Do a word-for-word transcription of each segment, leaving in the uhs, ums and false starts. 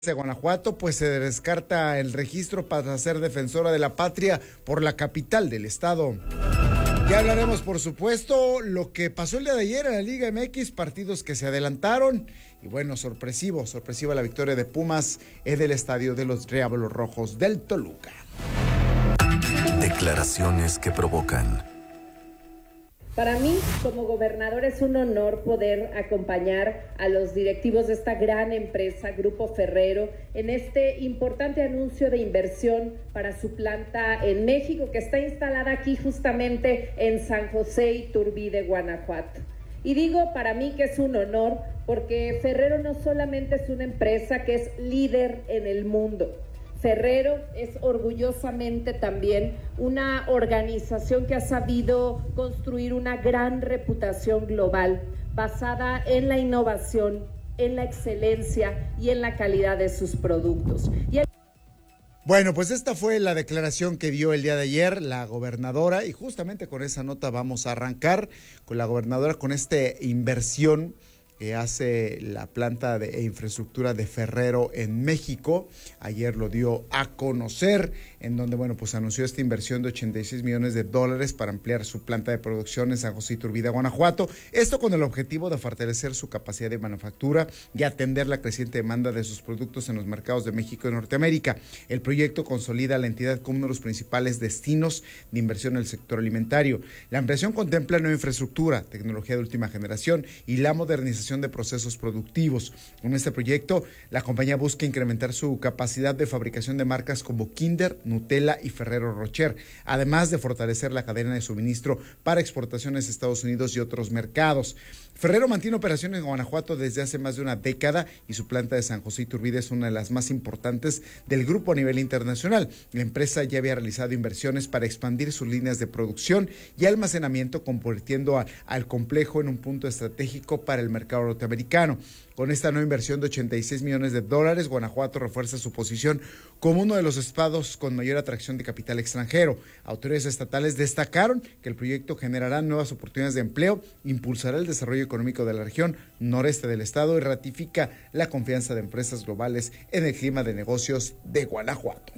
de Guanajuato, pues se descarta el registro para ser defensora de la patria por la capital del estado. Ya hablaremos, por supuesto, lo que pasó el día de ayer en la Liga M X, partidos que se adelantaron y bueno, sorpresivo, sorpresiva la victoria de Pumas en el estadio de los Diablos Rojos del Toluca. Declaraciones que provocan. Para mí, como gobernador, es un honor poder acompañar a los directivos de esta gran empresa, Grupo Ferrero, en este importante anuncio de inversión para su planta en México, que está instalada aquí justamente en San José Iturbide, Guanajuato. Y digo para mí que es un honor porque Ferrero no solamente es una empresa que es líder en el mundo. Ferrero es orgullosamente también una organización que ha sabido construir una gran reputación global basada en la innovación, en la excelencia y en la calidad de sus productos. Y el... Bueno, pues esta fue la declaración que dio el día de ayer la gobernadora y justamente con esa nota vamos a arrancar con la gobernadora, con esta inversión que hace la planta de infraestructura de Ferrero en México. Ayer lo dio a conocer, en donde, bueno, pues anunció esta inversión de ochenta y seis millones de dólares para ampliar su planta de producción en San José Iturbide, Guanajuato. Esto con el objetivo de fortalecer su capacidad de manufactura y atender la creciente demanda de sus productos en los mercados de México y Norteamérica. El proyecto consolida a la entidad como uno de los principales destinos de inversión en el sector alimentario. La ampliación contempla nueva infraestructura, tecnología de última generación y la modernización de procesos productivos. Con este proyecto, la compañía busca incrementar su capacidad de fabricación de marcas como Kinder, Nutella y Ferrero Rocher, además de fortalecer la cadena de suministro para exportaciones a Estados Unidos y otros mercados. Ferrero mantiene operaciones en Guanajuato desde hace más de una década y su planta de San José Iturbide es una de las más importantes del grupo a nivel internacional. La empresa ya había realizado inversiones para expandir sus líneas de producción y almacenamiento, convirtiendo a, al complejo en un punto estratégico para el mercado norteamericano. Con esta nueva inversión de ochenta y seis millones de dólares, Guanajuato refuerza su posición como uno de los estados con mayor atracción de capital extranjero. Autoridades estatales destacaron que el proyecto generará nuevas oportunidades de empleo, impulsará el desarrollo económico de la región noreste del estado y ratifica la confianza de empresas globales en el clima de negocios de Guanajuato.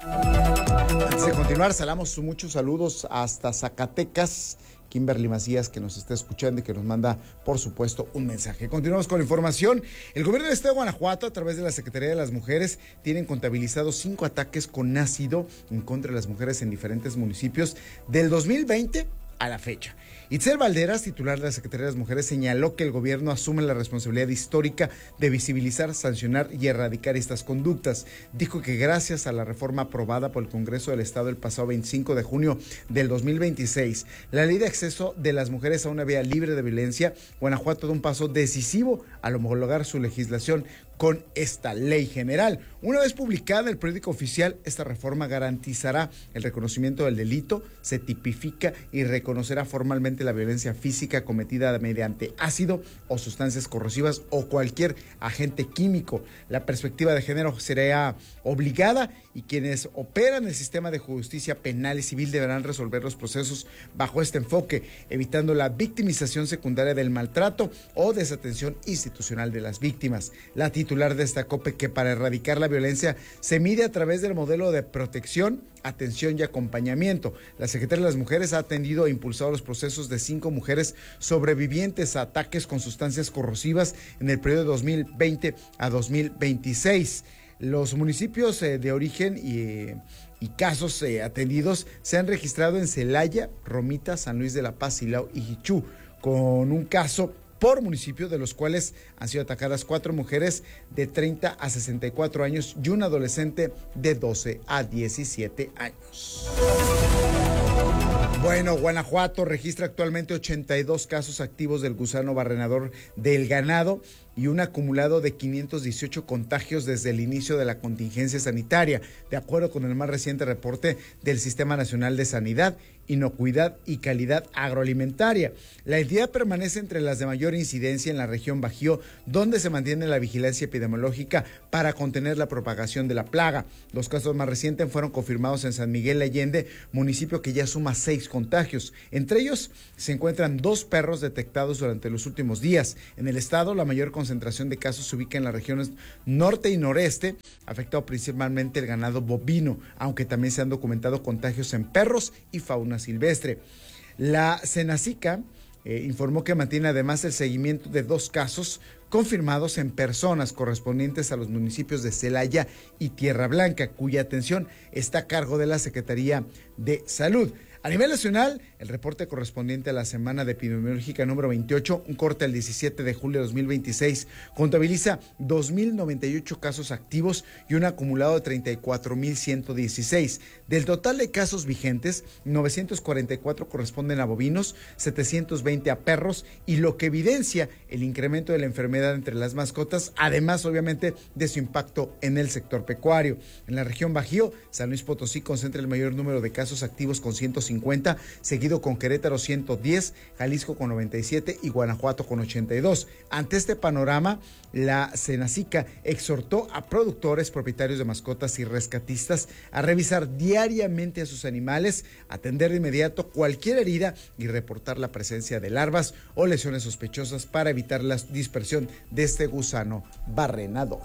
Antes de continuar, salamos muchos saludos hasta Zacatecas. Kimberly Macías, que nos está escuchando y que nos manda, por supuesto, un mensaje. Continuamos con la información. El gobierno del estado de Guanajuato, a través de la Secretaría de las Mujeres, tienen contabilizados cinco ataques con ácido en contra de las mujeres en diferentes municipios del dos mil veinte a la fecha. Itzel Valderas, titular de la Secretaría de las Mujeres, señaló que el gobierno asume la responsabilidad histórica de visibilizar, sancionar y erradicar estas conductas. Dijo que gracias a la reforma aprobada por el Congreso del Estado el pasado veinticinco de junio del dos mil veintiséis, la ley de acceso de las mujeres a una vía libre de violencia, Guanajuato da un paso decisivo al homologar su legislación con esta ley general. Una vez publicada en el periódico oficial, esta reforma garantizará el reconocimiento del delito, se tipifica y reconocerá formalmente la violencia física cometida mediante ácido o sustancias corrosivas o cualquier agente químico. La perspectiva de género será obligada y quienes operan el sistema de justicia penal y civil deberán resolver los procesos bajo este enfoque, evitando la victimización secundaria del maltrato o desatención institucional de las víctimas. La titular destacó que para erradicar la violencia se mide a través del modelo de protección, atención y acompañamiento. La Secretaría de las Mujeres ha atendido e impulsado los procesos de cinco mujeres sobrevivientes a ataques con sustancias corrosivas en el periodo de dos mil veinte a dos mil veintiséis. Los municipios eh, de origen y, eh, y casos eh, atendidos se han registrado en Celaya, Romita, San Luis de la Paz, Silao y Jichú, con un caso por municipio, de los cuales han sido atacadas cuatro mujeres de treinta a sesenta y cuatro años y un adolescente de doce a diecisiete años. Bueno, Guanajuato registra actualmente ochenta y dos casos activos del gusano barrenador del ganado y un acumulado de quinientos dieciocho contagios desde el inicio de la contingencia sanitaria, de acuerdo con el más reciente reporte del Sistema Nacional de Sanidad, Inocuidad y Calidad Agroalimentaria. La entidad permanece entre las de mayor incidencia en la región Bajío, donde se mantiene la vigilancia epidemiológica para contener la propagación de la plaga. Los casos más recientes fueron confirmados en San Miguel Allende, municipio que ya suma seis contagios. Entre ellos se encuentran dos perros detectados durante los últimos días. En el estado, la mayor concentración concentración de casos se ubica en las regiones norte y noreste, afectado principalmente el ganado bovino, aunque también se han documentado contagios en perros y fauna silvestre. La Senacica eh, informó que mantiene además el seguimiento de dos casos confirmados en personas correspondientes a los municipios de Celaya y Tierra Blanca, cuya atención está a cargo de la Secretaría de Salud. A nivel nacional, el reporte correspondiente a la semana de epidemiológica número veintiocho, un corte al diecisiete de julio de dos mil veintiséis, contabiliza dos mil noventa y ocho casos activos y un acumulado de treinta y cuatro mil ciento dieciséis. Del total de casos vigentes, novecientos cuarenta y cuatro corresponden a bovinos, setecientos veinte a perros, y lo que evidencia el incremento de la enfermedad entre las mascotas, además obviamente de su impacto en el sector pecuario. En la región Bajío, San Luis Potosí concentra el mayor número de casos activos con ciento cincuenta, seguido con Querétaro ciento diez, Jalisco con noventa y siete y Guanajuato con ochenta y dos. Ante este panorama, la Senacica exhortó a productores, propietarios de mascotas y rescatistas a revisar diariamente a sus animales, atender de inmediato cualquier herida y reportar la presencia de larvas o lesiones sospechosas para evitar la dispersión de este gusano barrenador.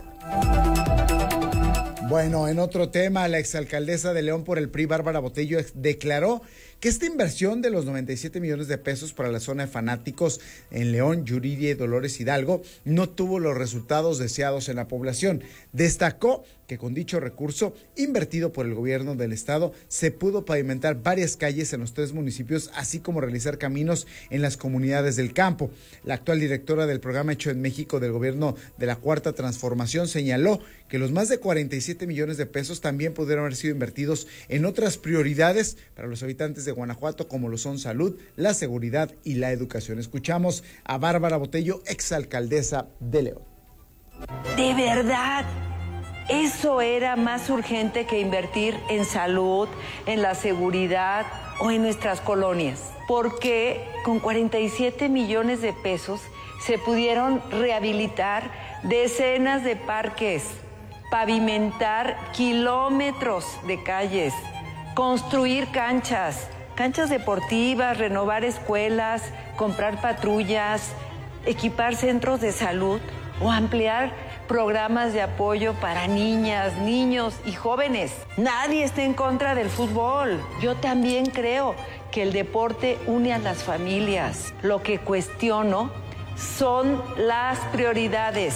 Bueno, en otro tema, la exalcaldesa de León por el P R I, Bárbara Botello, declaró que esta inversión de los noventa y siete millones de pesos para la zona de fanáticos en León, Yuriria y Dolores Hidalgo no tuvo los resultados deseados en la población. Destacó que con dicho recurso invertido por el gobierno del estado se pudo pavimentar varias calles en los tres municipios, así como realizar caminos en las comunidades del campo. La actual directora del programa Hecho en México del gobierno de la Cuarta Transformación señaló que los más de cuarenta y siete millones de pesos también pudieron haber sido invertidos en otras prioridades para los habitantes de Guanajuato, como lo son salud, la seguridad y la educación. Escuchamos a Bárbara Botello, exalcaldesa de León. De verdad, eso era más urgente que invertir en salud, en la seguridad o en nuestras colonias, porque con cuarenta y siete millones de pesos se pudieron rehabilitar decenas de parques, pavimentar kilómetros de calles, construir canchas, canchas deportivas, renovar escuelas, comprar patrullas, equipar centros de salud o ampliar programas de apoyo para niñas, niños y jóvenes. Nadie está en contra del fútbol. Yo también creo que el deporte une a las familias. Lo que cuestiono son las prioridades.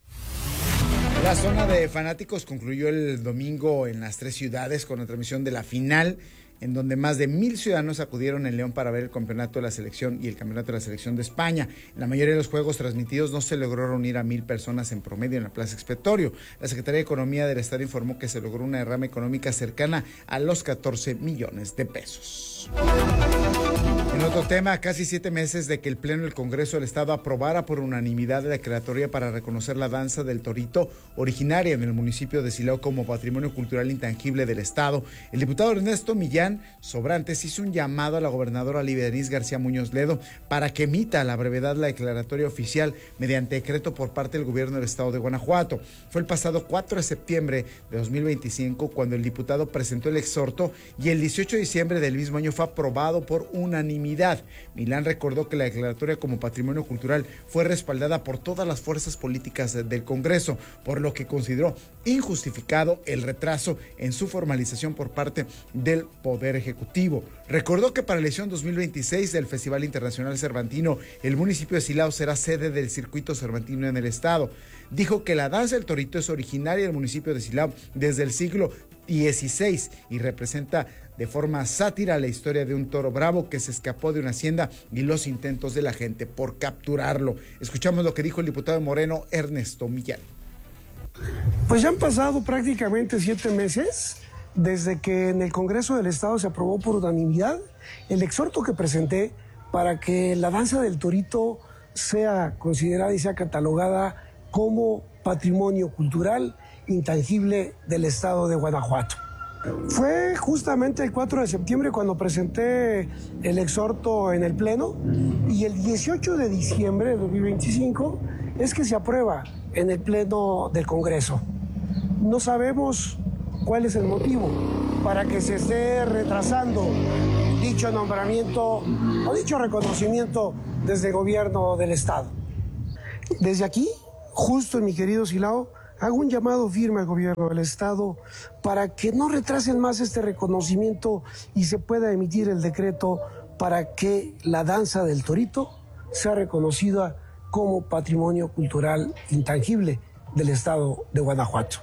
La zona de fanáticos concluyó el domingo en las tres ciudades con la transmisión de la final, en donde más de mil ciudadanos acudieron en León para ver el campeonato de la selección y el campeonato de la selección de España. En la mayoría de los juegos transmitidos no se logró reunir a mil personas en promedio en la Plaza Expiatorio. La Secretaría de Economía del Estado informó que se logró una derrama económica cercana a los catorce millones de pesos. En otro tema, casi siete meses de que el Pleno del Congreso del Estado aprobara por unanimidad la declaratoria para reconocer la danza del torito, originaria en el municipio de Silao como patrimonio cultural intangible del Estado, el diputado Ernesto Millán Sobrantes hizo un llamado a la gobernadora Olivia Denise García Muñoz Ledo para que emita a la brevedad la declaratoria oficial mediante decreto por parte del gobierno del Estado de Guanajuato. Fue el pasado cuatro de septiembre de dos mil veinticinco cuando el diputado presentó el exhorto y el dieciocho de diciembre del mismo año fue aprobado por unanimidad. Millán recordó que la declaratoria como patrimonio cultural fue respaldada por todas las fuerzas políticas del Congreso, por lo que consideró injustificado el retraso en su formalización por parte del Poder Ejecutivo. Recordó que para la edición dos mil veintiséis del Festival Internacional Cervantino, el municipio de Silao será sede del circuito cervantino en el estado. Dijo que la danza del torito es originaria del municipio de Silao desde el siglo dieciséis y representa de forma sátira la historia de un toro bravo que se escapó de una hacienda y los intentos de la gente por capturarlo. Escuchamos lo que dijo el diputado Moreno, Ernesto Millán. Pues ya han pasado prácticamente siete meses desde que en el Congreso del Estado se aprobó por unanimidad el exhorto que presenté para que la danza del torito sea considerada y sea catalogada como patrimonio cultural intangible del Estado de Guanajuato. Fue justamente el cuatro de septiembre cuando presenté el exhorto en el Pleno y el dieciocho de diciembre de dos mil veinticinco es que se aprueba en el Pleno del Congreso. No sabemos cuál es el motivo para que se esté retrasando dicho nombramiento o dicho reconocimiento desde el gobierno del Estado. Desde aquí justo, mi querido Silao, hago un llamado firme al gobierno del estado para que no retrasen más este reconocimiento y se pueda emitir el decreto para que la danza del torito sea reconocida como patrimonio cultural intangible del estado de Guanajuato.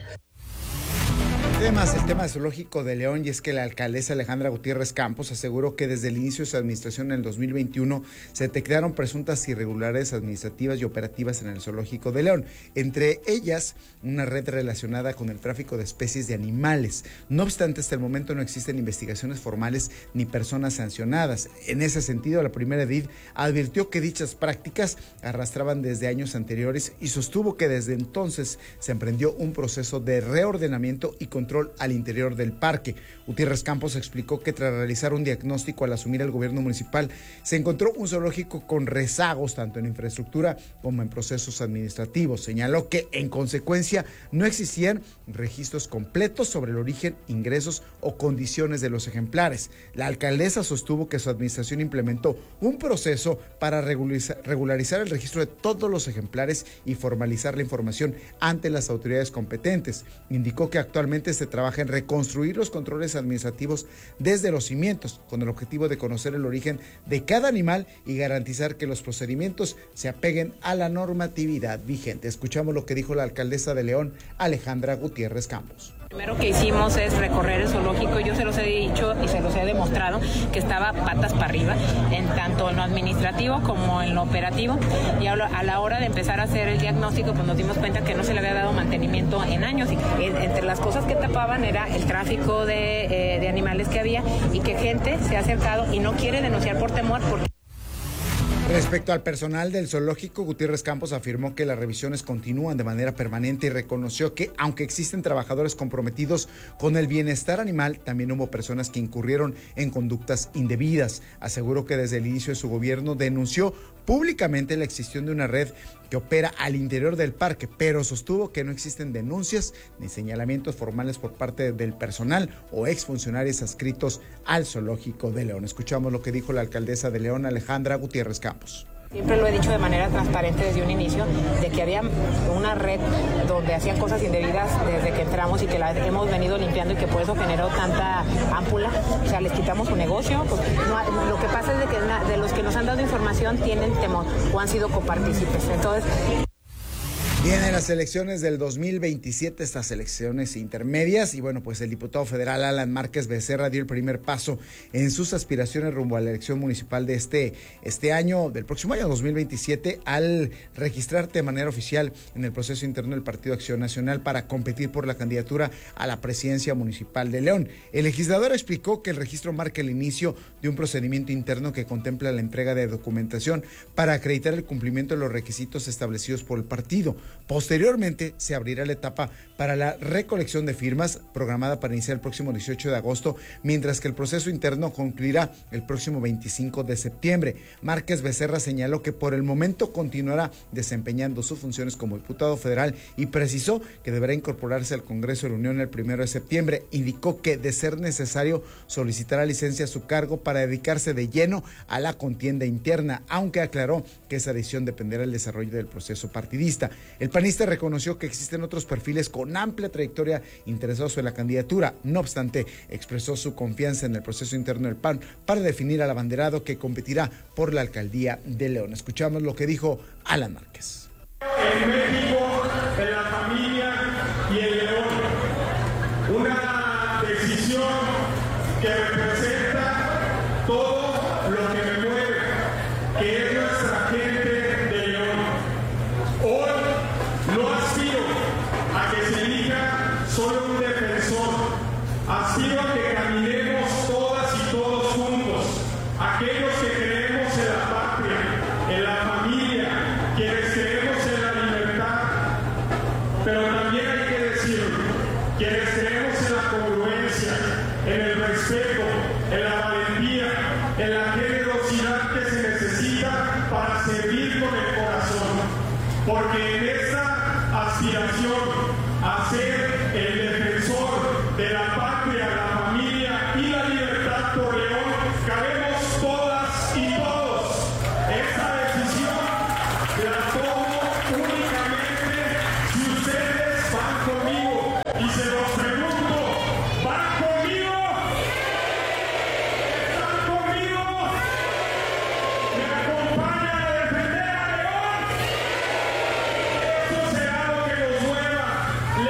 Además, el tema zoológico de León, y es que la alcaldesa Alejandra Gutiérrez Campos aseguró que desde el inicio de su administración en el dos mil veintiuno se detectaron presuntas irregularidades administrativas y operativas en el zoológico de León, entre ellas una red relacionada con el tráfico de especies de animales. No obstante, hasta el momento no existen investigaciones formales ni personas sancionadas. En ese sentido, la primera edil advirtió que dichas prácticas arrastraban desde años anteriores y sostuvo que desde entonces se emprendió un proceso de reordenamiento y control al interior del parque. Gutiérrez Campos explicó que tras realizar un diagnóstico al asumir el gobierno municipal, se encontró un zoológico con rezagos tanto en infraestructura como en procesos administrativos. Señaló que en consecuencia no existían registros completos sobre el origen, ingresos o condiciones de los ejemplares. La alcaldesa sostuvo que su administración implementó un proceso para regularizar, regularizar el registro de todos los ejemplares y formalizar la información ante las autoridades competentes. Indicó que actualmente se trabaja en reconstruir los controles administrativos desde los cimientos, con el objetivo de conocer el origen de cada animal y garantizar que los procedimientos se apeguen a la normatividad vigente. Escuchamos lo que dijo la alcaldesa de León, Alejandra Gutiérrez Campos. Lo primero que hicimos es recorrer el zoológico. Yo se los he dicho y se los he demostrado que estaba patas para arriba, en tanto en lo administrativo como en lo operativo. Y a la hora de empezar a hacer el diagnóstico, pues nos dimos cuenta que no se le había dado mantenimiento en años. Y entre las cosas que tapaban era el tráfico de, eh, de animales que había y que gente se ha acercado y no quiere denunciar por temor porque... Respecto al personal del zoológico, Gutiérrez Campos afirmó que las revisiones continúan de manera permanente y reconoció que, aunque existen trabajadores comprometidos con el bienestar animal, también hubo personas que incurrieron en conductas indebidas. Aseguró que desde el inicio de su gobierno denunció públicamente la existencia de una red que opera al interior del parque, pero sostuvo que no existen denuncias ni señalamientos formales por parte del personal o exfuncionarios adscritos al zoológico de León. Escuchamos lo que dijo la alcaldesa de León, Alejandra Gutiérrez Campos. Siempre lo he dicho de manera transparente desde un inicio, de que había una red donde hacían cosas indebidas desde que entramos y que la hemos venido limpiando y que por eso generó tanta ámpula. O sea, les quitamos su negocio. Pues, no, lo que pasa es de que de los que nos han dado información tienen temor o han sido copartícipes. Entonces... Vienen las elecciones del dos mil veintisiete, estas elecciones intermedias, y bueno, pues el diputado federal Alan Márquez Becerra dio el primer paso en sus aspiraciones rumbo a la elección municipal de este, este año, del próximo año dos mil veintisiete, al registrar de manera oficial en el proceso interno del Partido Acción Nacional para competir por la candidatura a la presidencia municipal de León. El legislador explicó que el registro marca el inicio de un procedimiento interno que contempla la entrega de documentación para acreditar el cumplimiento de los requisitos establecidos por el partido. Posteriormente se abrirá la etapa para la recolección de firmas, programada para iniciar el próximo dieciocho de agosto, mientras que el proceso interno concluirá el próximo veinticinco de septiembre. Márquez Becerra señaló que por el momento continuará desempeñando sus funciones como diputado federal y precisó que deberá incorporarse al Congreso de la Unión el primero de septiembre. Indicó que, de ser necesario, solicitará licencia a su cargo para dedicarse de lleno a la contienda interna, aunque aclaró que esa decisión dependerá del desarrollo del proceso partidista. El panista reconoció que existen otros perfiles con amplia trayectoria interesados en la candidatura. No obstante, expresó su confianza en el proceso interno del P A N para definir al abanderado que competirá por la alcaldía de León. Escuchamos lo que dijo Alan Márquez. En México, en la familia y el León. Una decisión que representa todo lo que me mueve, que es nuestra gente de León. Hoy no aspiro a que se elija solo un defensor, aspiro a que caminemos todas y todos juntos, aquellos que creemos en la patria, en la familia, quienes creemos en la libertad, pero también hay que decirlo, quienes creemos en la congruencia, en el respeto, en la valentía, en la generosidad que se necesita para servir con el corazón, porque en esta aspiración a ser el defensor de la patria, la familia y la libertad por León, cabemos todas y todos. Esta decisión la tomo únicamente y se los